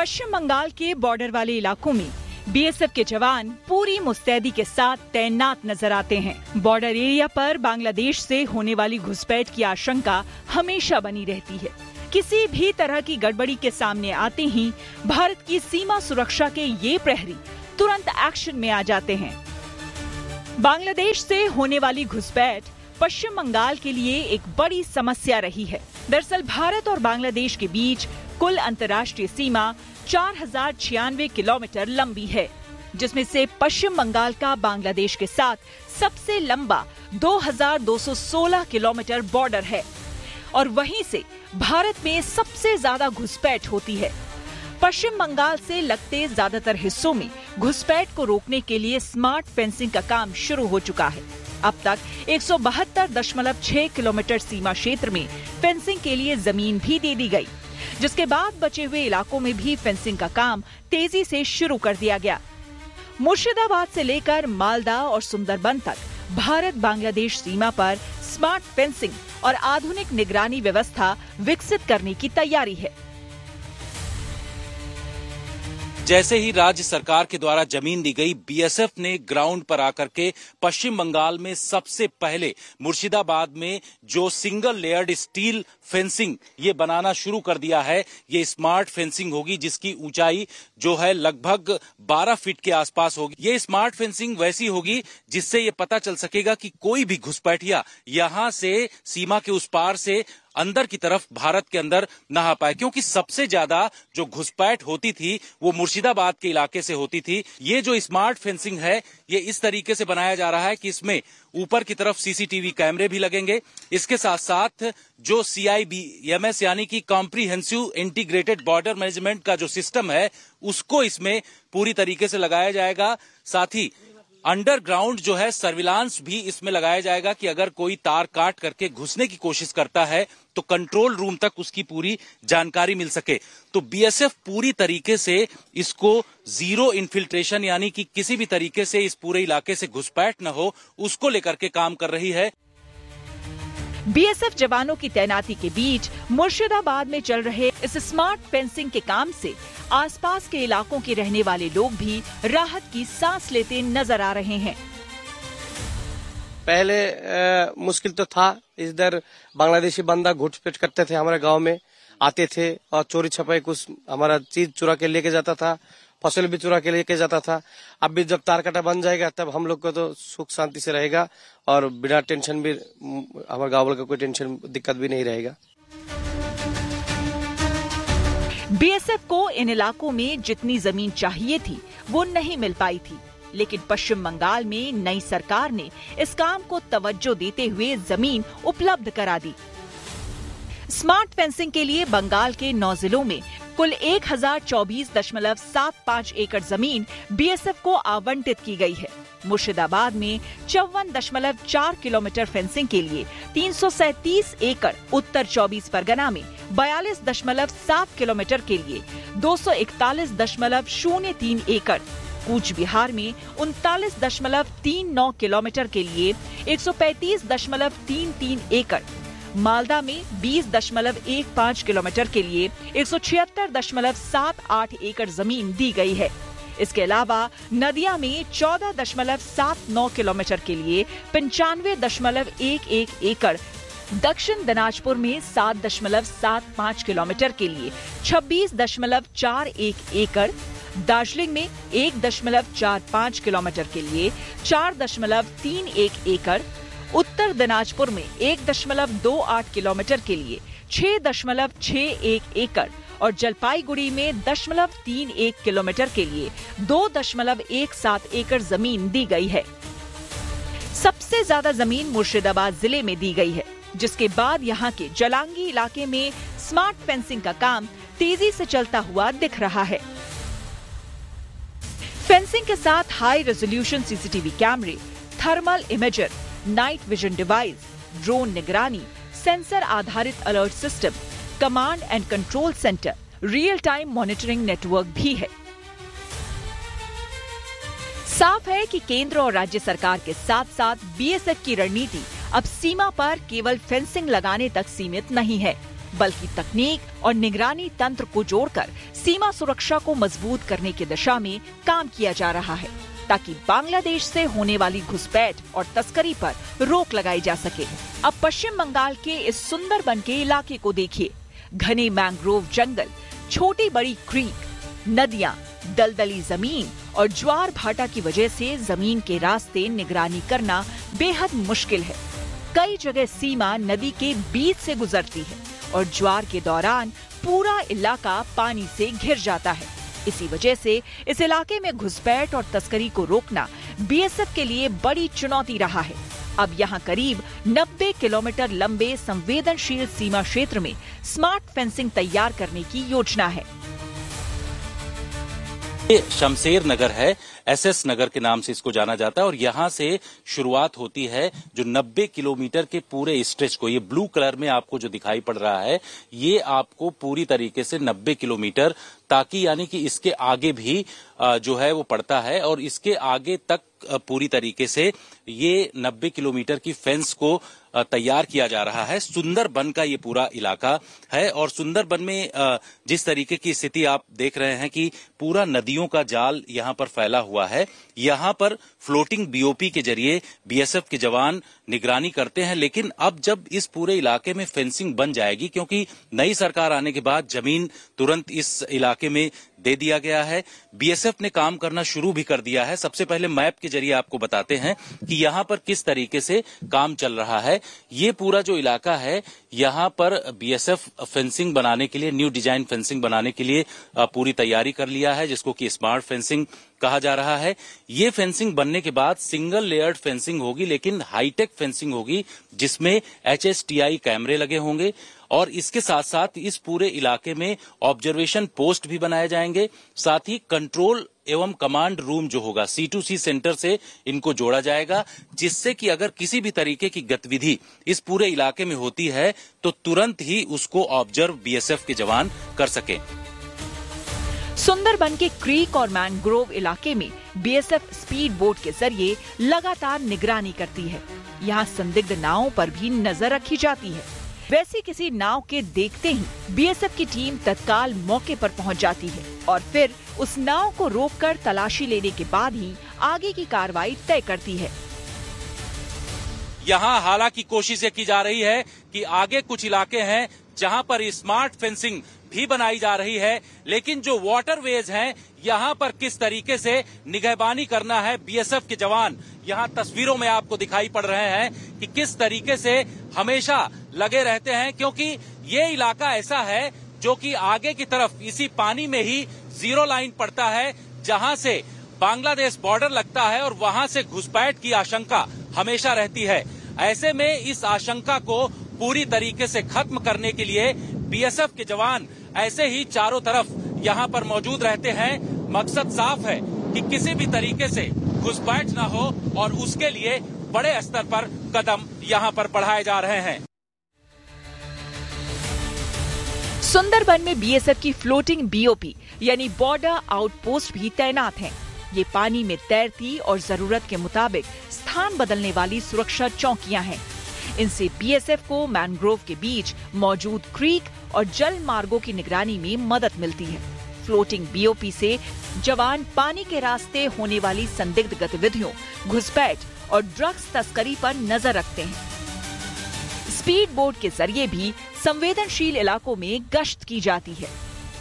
पश्चिम बंगाल के बॉर्डर वाले इलाकों में बीएसएफ के जवान पूरी मुस्तैदी के साथ तैनात नजर आते हैं। बॉर्डर एरिया पर बांग्लादेश से होने वाली घुसपैठ की आशंका हमेशा बनी रहती है। किसी भी तरह की गड़बड़ी के सामने आते ही भारत की सीमा सुरक्षा के ये प्रहरी तुरंत एक्शन में आ जाते हैं। बांग्लादेश से होने वाली घुसपैठ पश्चिम बंगाल के लिए एक बड़ी समस्या रही है। दरअसल भारत और बांग्लादेश के बीच कुल अंतर्राष्ट्रीय सीमा 4096 किलोमीटर लंबी है, जिसमें से पश्चिम बंगाल का बांग्लादेश के साथ सबसे लंबा 2216 किलोमीटर बॉर्डर है और वहीं से भारत में सबसे ज्यादा घुसपैठ होती है। पश्चिम बंगाल से लगते ज्यादातर हिस्सों में घुसपैठ को रोकने के लिए स्मार्ट फेंसिंग का काम शुरू हो चुका है। अब तक 172.6 किलोमीटर सीमा क्षेत्र में फेंसिंग के लिए जमीन भी दे दी गई, जिसके बाद बचे हुए इलाकों में भी फेंसिंग का काम तेजी से शुरू कर दिया गया। मुर्शिदाबाद से लेकर मालदा और सुंदरबन तक भारत बांग्लादेश सीमा पर स्मार्ट फेंसिंग और आधुनिक निगरानी व्यवस्था विकसित करने की तैयारी है। जैसे ही राज्य सरकार के द्वारा जमीन दी गई, बीएसएफ ने ग्राउंड पर आकर के पश्चिम बंगाल में सबसे पहले मुर्शिदाबाद में जो सिंगल लेयर्ड स्टील फेंसिंग ये बनाना शुरू कर दिया है। ये स्मार्ट फेंसिंग होगी जिसकी ऊंचाई जो है लगभग 12 फीट के आसपास होगी। ये स्मार्ट फेंसिंग वैसी होगी जिससे ये पता चल सकेगा कि कोई भी घुसपैठिया यहां से सीमा के उस पार से अंदर की तरफ भारत के अंदर न आ पाए, क्योंकि सबसे ज्यादा जो घुसपैठ होती थी वो मुर्शिदाबाद के इलाके से होती थी। ये जो स्मार्ट फेंसिंग है ये इस तरीके से बनाया जा रहा है कि इसमें ऊपर की तरफ सीसीटीवी कैमरे भी लगेंगे। इसके साथ साथ जो CIBMS यानी कि कॉम्प्रिहेंसिव इंटीग्रेटेड बॉर्डर मैनेजमेंट का जो सिस्टम है उसको इसमें पूरी तरीके से लगाया जाएगा। साथ ही अंडरग्राउंड जो है सर्विलांस भी इसमें लगाया जाएगा कि अगर कोई तार काट करके घुसने की कोशिश करता है तो कंट्रोल रूम तक उसकी पूरी जानकारी मिल सके। तो बीएसएफ पूरी तरीके से इसको जीरो इन्फिल्ट्रेशन यानी कि किसी भी तरीके से इस पूरे इलाके से घुसपैठ न हो उसको लेकर के काम कर रही है। बीएसएफ जवानों की तैनाती के बीच मुर्शिदाबाद में चल रहे इस स्मार्ट फेंसिंग के काम से आसपास के इलाकों के रहने वाले लोग भी राहत की सांस लेते नजर आ रहे हैं। पहले मुश्किल तो था, इधर बांग्लादेशी बंदा घुसपैठ करते थे, हमारे गांव में आते थे और चोरी छपाई कुछ हमारा चीज चुरा के लेके जाता था, फसल भी चुरा के लेके जाता था। अब भी जब तार काटा बन जाएगा तब हम लोग को तो सुख शांति से रहेगा और बिना टेंशन भी हमारे गाँव वालों का कोई टेंशन दिक्कत भी नहीं रहेगा। बीएसएफ को इन इलाकों में जितनी जमीन चाहिए थी वो नहीं मिल पाई थी, लेकिन पश्चिम बंगाल में नई सरकार ने इस काम को तवज्जो देते हुए जमीन उपलब्ध करा दी। स्मार्ट फेंसिंग के लिए बंगाल के 9 जिलों में कुल 1024.75 एकड़ जमीन बीएसएफ को आवंटित की गई है। मुर्शिदाबाद में 54.4 किलोमीटर फेंसिंग के लिए 337 एकड़, उत्तर 24 परगना में 42.7 किलोमीटर के लिए 241.03 एकड़, कूच बिहार में 39.39 किलोमीटर के लिए 135.33 एकड़, मालदा में 20.15 किलोमीटर के लिए 176.78 एकड़ जमीन दी गई है। इसके अलावा नदिया में 14.79 किलोमीटर के लिए 95.11 एकड़, दक्षिण दिनाजपुर में 7.75 किलोमीटर के लिए 26.41 एकड़, दार्जिलिंग में 1.45 किलोमीटर के लिए 4.31 एकड़, उत्तर दिनाजपुर में 1.28 किलोमीटर के लिए 6.61 एकड़ और जलपाईगुड़ी में 0.31 किलोमीटर के लिए 2.17 एकड़ जमीन दी गई है। सबसे ज्यादा जमीन मुर्शिदाबाद जिले में दी गई है, जिसके बाद यहाँ के जलांगी इलाके में स्मार्ट फेंसिंग का काम तेजी से चलता हुआ दिख रहा है। फेंसिंग के साथ हाई रेजोल्यूशन सीसीटीवी कैमरे, thermal imager, night vision device, drone निगरानी, सेंसर आधारित alert system, command and control centre, real time monitoring network भी है। साफ है कि केंद्र और राज्य सरकार के साथ साथ बीएसएफ की रणनीति अब सीमा पर केवल फेंसिंग लगाने तक सीमित नहीं है। बल्कि तकनीक और निगरानी तंत्र को जोड़कर सीमा सुरक्षा को मजबूत करने की दिशा में काम किया जा रहा है, ताकि बांग्लादेश से होने वाली घुसपैठ और तस्करी पर रोक लगाई जा सके। अब पश्चिम बंगाल के इस सुंदरबन के इलाके को देखिए। घने मैंग्रोव जंगल, छोटी बड़ी क्रीक, नदियां, दलदली जमीन और ज्वार भाटा की वजह से जमीन के रास्ते निगरानी करना बेहद मुश्किल है। कई जगह सीमा नदी के बीच से गुजरती है और ज्वार के दौरान पूरा इलाका पानी से घिर जाता है। इसी वजह से इस इलाके में घुसपैठ और तस्करी को रोकना बीएसएफ के लिए बड़ी चुनौती रहा है। अब यहाँ करीब 90 किलोमीटर लंबे संवेदनशील सीमा क्षेत्र में स्मार्ट फेंसिंग तैयार करने की योजना है। ये शमशेर नगर है, एसएस नगर के नाम से इसको जाना जाता है और यहाँ से शुरुआत होती है जो 90 किलोमीटर के पूरे स्ट्रेच को, ये ब्लू कलर में आपको जो दिखाई पड़ रहा है, ये आपको पूरी तरीके से 90 किलोमीटर, ताकि यानी कि इसके आगे भी जो है वो पड़ता है और इसके आगे तक पूरी तरीके से ये 90 किलोमीटर की फेंस को तैयार किया जा रहा है। सुंदरबन का ये पूरा इलाका है और सुंदरबन में जिस तरीके की स्थिति आप देख रहे हैं कि पूरा नदियों का जाल यहाँ पर फैला हुआ है। यहाँ पर फ्लोटिंग बीओपी के जरिए बीएसएफ के जवान निगरानी करते हैं, लेकिन अब जब इस पूरे इलाके में फेंसिंग बन जाएगी, क्योंकि नई सरकार आने के बाद जमीन तुरंत इस इलाके में दे दिया गया है, बीएसएफ ने काम करना शुरू भी कर दिया है। सबसे पहले मैप के जरिए आपको बताते हैं कि यहाँ पर किस तरीके से काम चल रहा है। ये पूरा जो इलाका है, यहाँ पर बीएसएफ फेंसिंग बनाने के लिए, न्यू डिजाइन फेंसिंग बनाने के लिए पूरी तैयारी कर लिया है, जिसको कि स्मार्ट फेंसिंग कहा जा रहा है। ये फेंसिंग बनने के बाद सिंगल लेयर्ड फेंसिंग होगी, लेकिन हाईटेक फेंसिंग होगी, जिसमें HSTI कैमरे लगे होंगे और इसके साथ साथ इस पूरे इलाके में ऑब्जर्वेशन पोस्ट भी बनाए जाएंगे। साथ ही कंट्रोल एवं कमांड रूम जो होगा, C2C सेंटर से इनको जोड़ा जाएगा, जिससे कि अगर किसी भी तरीके की गतिविधि इस पूरे इलाके में होती है तो तुरंत ही उसको ऑब्जर्व बीएसएफ के जवान कर सकें। सुंदरबन के क्रीक और मैंग्रोव इलाके में बीएसएफ स्पीड बोट के जरिए लगातार निगरानी करती है। यहाँ संदिग्ध नावों पर भी नजर रखी जाती है। वैसी किसी नाव के देखते ही बीएसएफ की टीम तत्काल मौके पर पहुंच जाती है और फिर उस नाव को रोककर तलाशी लेने के बाद ही आगे की कार्रवाई तय करती है। यहाँ हालांकि कोशिश ये की जा रही है कि आगे कुछ इलाके हैं जहाँ पर स्मार्ट फेंसिंग भी बनाई जा रही है, लेकिन जो वाटरवेज हैं यहाँ पर किस तरीके से निगहबानी करना है बीएसएफ के जवान, यहाँ तस्वीरों में आपको दिखाई पड़ रहे हैं कि किस तरीके से हमेशा लगे रहते हैं, क्योंकि ये इलाका ऐसा है जो कि आगे की तरफ इसी पानी में ही जीरो लाइन पड़ता है, जहां से बांग्लादेश बॉर्डर लगता है और वहां से घुसपैठ की आशंका हमेशा रहती है। ऐसे में इस आशंका को पूरी तरीके से खत्म करने के लिए बीएसएफ के जवान ऐसे ही चारों तरफ यहाँ पर मौजूद रहते हैं। मकसद साफ है कि किसी भी तरीके से घुसपैठ न हो और उसके लिए बड़े स्तर पर कदम यहाँ पर बढ़ाए जा रहे हैं। सुंदरबन में बीएसएफ की फ्लोटिंग बीओपी यानी बॉर्डर आउटपोस्ट भी तैनात हैं। ये पानी में तैरती और जरूरत के मुताबिक स्थान बदलने वाली सुरक्षा चौकियां हैं। इनसे बीएसएफ को मैंग्रोव के बीच मौजूद क्रीक और जल मार्गों की निगरानी में मदद मिलती है। फ्लोटिंग बीओपी से जवान पानी के रास्ते होने वाली संदिग्ध गतिविधियों, घुसपैठ और ड्रग्स तस्करी पर नजर रखते हैं। स्पीड बोट के जरिए भी संवेदनशील इलाकों में गश्त की जाती है।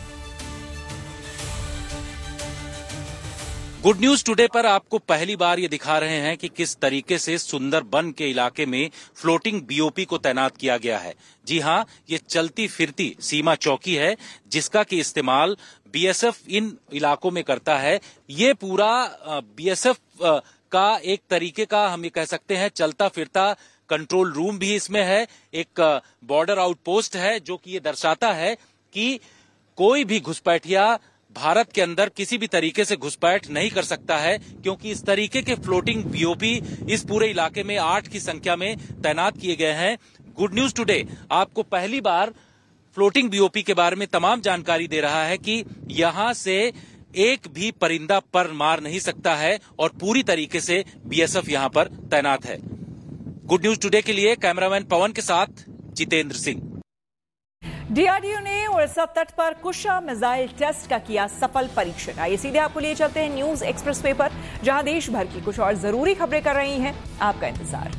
गुड न्यूज टुडे पर आपको पहली बार ये दिखा रहे हैं कि किस तरीके से सुंदरबन के इलाके में फ्लोटिंग बीओपी को तैनात किया गया है। जी हां, ये चलती फिरती सीमा चौकी है जिसका कि इस्तेमाल बीएसएफ इन इलाकों में करता है। ये पूरा बीएसएफ का एक तरीके का हम ये कह सकते हैं चलता फिरता कंट्रोल रूम भी इसमें है। एक बॉर्डर आउटपोस्ट है जो कि ये दर्शाता है कि कोई भी घुसपैठिया भारत के अंदर किसी भी तरीके से घुसपैठ नहीं कर सकता है, क्योंकि इस तरीके के फ्लोटिंग बीओपी इस पूरे इलाके में 8 की संख्या में तैनात किए गए हैं। गुड न्यूज टुडे आपको पहली बार फ्लोटिंग बीओपी के बारे में तमाम जानकारी दे रहा है कि यहां से एक भी परिंदा पर मार नहीं सकता है और पूरी तरीके से बीएसएफ यहां पर तैनात है। गुड न्यूज टुडे के लिए कैमरामैन पवन के साथ जितेंद्र सिंह। डीआरडीओ ने उड़ीसा तट पर कुशा मिसाइल टेस्ट का किया सफल परीक्षण। आइए सीधे आपको लिए चलते हैं न्यूज एक्सप्रेस वे पर, जहां देश भर की कुछ और जरूरी खबरें कर रही हैं आपका इंतजार।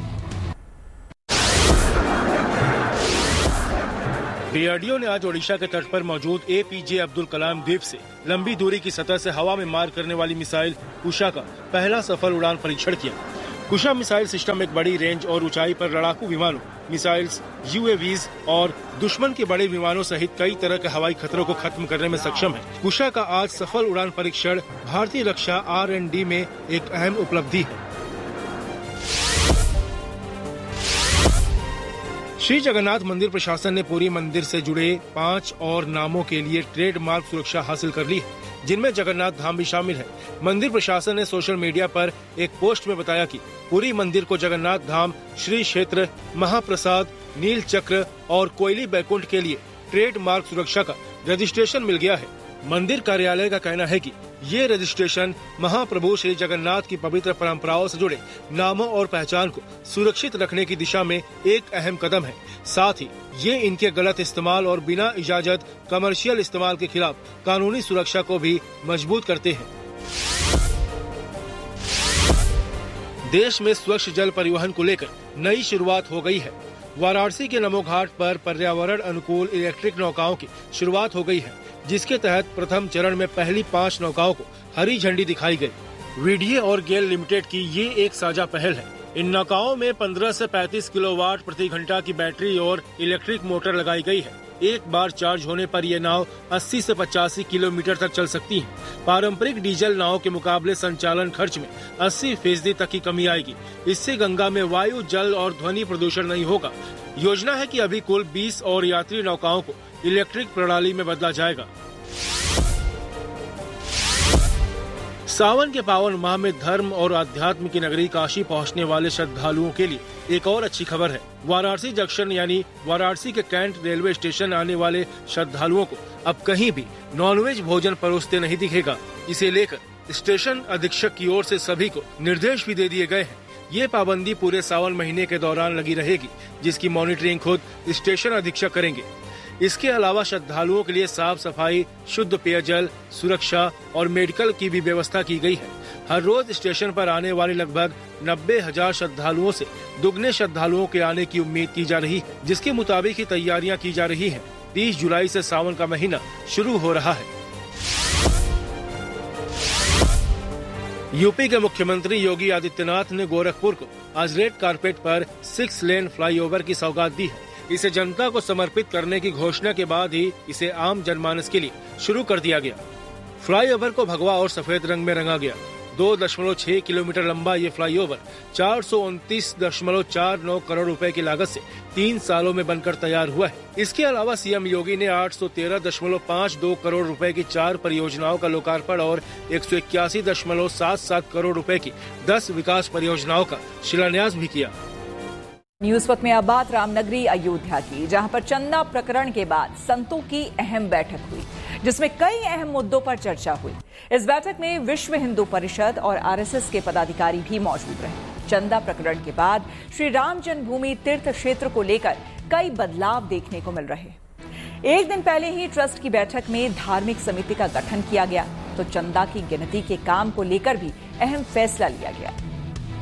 डीआरडीओ ने आज ओडिशा के तट पर मौजूद एपीजे अब्दुल कलाम द्वीप से लंबी दूरी की सतह से हवा में मार करने वाली मिसाइल कुशा का पहला सफल उड़ान परीक्षण किया। कुशा मिसाइल सिस्टम एक बड़ी रेंज और ऊंचाई पर लड़ाकू विमानों, मिसाइल्स, यूएवीज और दुश्मन के बड़े विमानों सहित कई तरह के हवाई खतरों को खत्म करने में सक्षम है। कुशा का आज सफल उड़ान परीक्षण भारतीय रक्षा R&D में एक अहम उपलब्धि है। श्री जगन्नाथ मंदिर प्रशासन ने पुरी मंदिर से जुड़े 5 और नामों के लिए ट्रेडमार्क सुरक्षा हासिल कर ली है, जिनमें जगन्नाथ धाम भी शामिल है। मंदिर प्रशासन ने सोशल मीडिया पर एक पोस्ट में बताया कि पुरी मंदिर को जगन्नाथ धाम, श्री क्षेत्र, महाप्रसाद, नील चक्र और कोयली बैकुंठ के लिए ट्रेडमार्क सुरक्षा का रजिस्ट्रेशन मिल गया है। मंदिर कार्यालय का कहना है कि ये रजिस्ट्रेशन महाप्रभु श्री जगन्नाथ की पवित्र परंपराओं से जुड़े नामों और पहचान को सुरक्षित रखने की दिशा में एक अहम कदम है। साथ ही ये इनके गलत इस्तेमाल और बिना इजाजत कमर्शियल इस्तेमाल के खिलाफ कानूनी सुरक्षा को भी मजबूत करते हैं। देश में स्वच्छ जल परिवहन को लेकर नई शुरुआत हो गई है। वाराणसी के नमो घाट पर पर्यावरण अनुकूल इलेक्ट्रिक नौकाओं की शुरुआत हो गई है, जिसके तहत प्रथम चरण में पहली 5 नौकाओं को हरी झंडी दिखाई गई। वीडीए और गेल लिमिटेड की ये एक साझा पहल है। इन नौकाओं में 15 से 35 किलोवाट प्रति घंटा की बैटरी और इलेक्ट्रिक मोटर लगाई गई है। एक बार चार्ज होने पर ये नाव 80 से 85 किलोमीटर तक चल सकती है। पारंपरिक डीजल नाव के मुकाबले संचालन खर्च में 80% तक की कमी आएगी। इससे गंगा में वायु, जल और ध्वनि प्रदूषण नहीं होगा। योजना है कि अभी कुल 20 और यात्री नौकाओं को इलेक्ट्रिक प्रणाली में बदला जाएगा। सावन के पावन माह में धर्म और आध्यात्म की नगरी काशी पहुंचने वाले श्रद्धालुओं के लिए एक और अच्छी खबर है। वाराणसी जंक्शन यानी वाराणसी के कैंट रेलवे स्टेशन आने वाले श्रद्धालुओं को अब कहीं भी नॉनवेज भोजन परोसते नहीं दिखेगा। इसे लेकर स्टेशन अधीक्षक की ओर से सभी को निर्देश भी दे दिए गए हैं। ये पाबंदी पूरे सावन महीने के दौरान लगी रहेगी, जिसकी मॉनिटरिंग खुद स्टेशन अधीक्षक करेंगे। इसके अलावा श्रद्धालुओं के लिए साफ सफाई, शुद्ध पेयजल, सुरक्षा और मेडिकल की भी व्यवस्था की गई है। हर रोज स्टेशन पर आने वाले लगभग 90,000 श्रद्धालुओं से दुगने श्रद्धालुओं के आने की उम्मीद की जा रही है, जिसके मुताबिक ही तैयारियां की जा रही हैं। 30 जुलाई से सावन का महीना शुरू हो रहा है। यूपी के मुख्यमंत्री योगी आदित्यनाथ ने गोरखपुर को आज रेड कारपेट पर 6 लेन फ्लाईओवर की सौगात दी है। इसे जनता को समर्पित करने की घोषणा के बाद ही इसे आम जनमानस के लिए शुरू कर दिया गया। फ्लाईओवर को भगवा और सफेद रंग में रंगा गया। 2.6 किलोमीटर लंबा ये फ्लाईओवर 429.49 करोड़ रुपए की लागत से 3 सालों में बनकर तैयार हुआ है। इसके अलावा सीएम योगी ने 813.52 करोड़ रुपए की 4 परियोजनाओं का लोकार्पण और 181.77 करोड़ रुपए की 10 विकास परियोजनाओं का शिलान्यास भी किया। न्यूज वक्त में अब बात रामनगरी अयोध्या की, जहां पर चंदा प्रकरण के बाद संतों की अहम बैठक हुई, जिसमें कई अहम मुद्दों पर चर्चा हुई। इस बैठक में विश्व हिंदू परिषद और आरएसएस के पदाधिकारी भी मौजूद रहे। चंदा प्रकरण के बाद श्री राम जन्मभूमि तीर्थ क्षेत्र को लेकर कई बदलाव देखने को मिल रहे। एक दिन पहले ही ट्रस्ट की बैठक में धार्मिक समिति का गठन किया गया, तो चंदा की गिनती के काम को लेकर भी अहम फैसला लिया गया।